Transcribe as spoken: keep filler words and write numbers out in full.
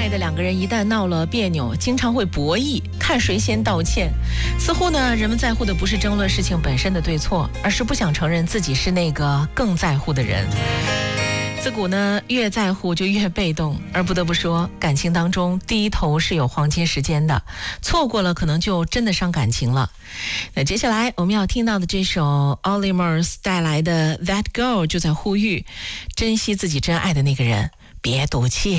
的两个人一旦闹了别扭，经常会博弈，看谁先道歉。似乎呢，人们在乎的不是争论事情本身的对错，而是不想承认自己是那个更在乎的人。自古呢，越在乎就越被动，而不得不说，感情当中低头是有黄金时间的，错过了可能就真的伤感情了。那接下来我们要听到的这首 Olly Murs 带来的 That Girl 就在呼吁，珍惜自己真爱的那个人，别赌气。